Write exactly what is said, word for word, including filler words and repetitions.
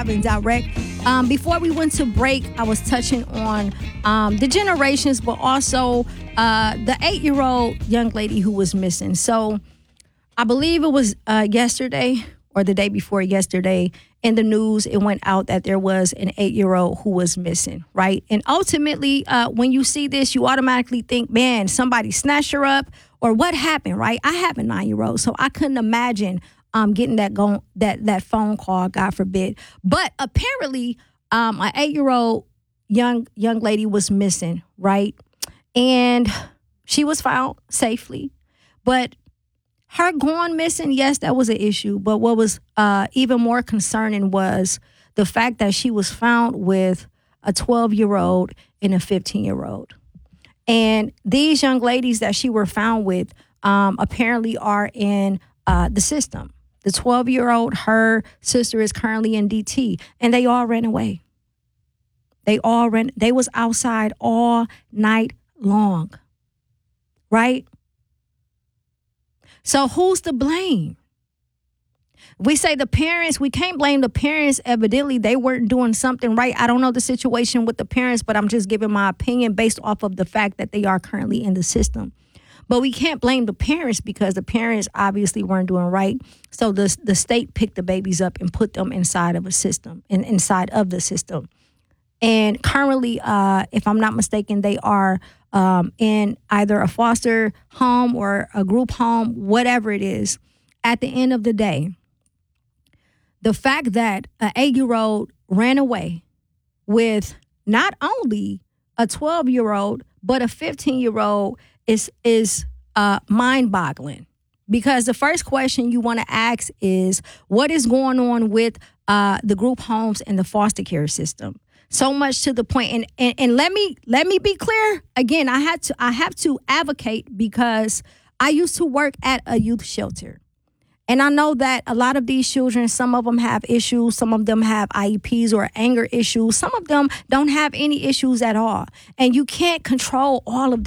live and direct. Um, before we went to break, I was touching on um, the generations, but also uh, the eight-year-old young lady who was missing. So I believe it was uh, yesterday or the day before yesterday in the news, it went out that there was an eight-year-old who was missing, right? And ultimately, uh, when you see this, you automatically think, man, somebody snatched her up or what happened, right? I have a nine-year-old, so I couldn't imagine um, getting that, go- that, that phone call, God forbid. But apparently, um, an eight-year-old young young lady was missing, right? And she was found safely. But her going missing, yes, that was an issue. But what was uh, even more concerning was the fact that she was found with a twelve-year-old and a fifteen-year-old. And these young ladies that she were found with um, apparently are in uh, the system. The twelve-year-old, her sister is currently in D T, and they all ran away. They all ran. They was outside all night long, right? So who's to blame? We say the parents, we can't blame the parents. Evidently, they weren't doing something right. I don't know the situation with the parents, but I'm just giving my opinion based off of the fact that they are currently in the system. But we can't blame the parents because the parents obviously weren't doing right. So the, the state picked the babies up and put them inside of a system, and inside of the system. And currently, uh, if I'm not mistaken, they are um, in either a foster home or a group home, whatever it is. At the end of the day, the fact that an eight-year-old ran away with not only a twelve-year-old, but a fifteen-year-old is, is uh, mind-boggling. Because the first question you want to ask is, what is going on with uh, the group homes and the foster care system? So much to the point, and, and and let me let me be clear again. I had to I have to advocate because I used to work at a youth shelter, and I know that a lot of these children, some of them have issues, some of them have I E Ps or anger issues, some of them don't have any issues at all, and you can't control all of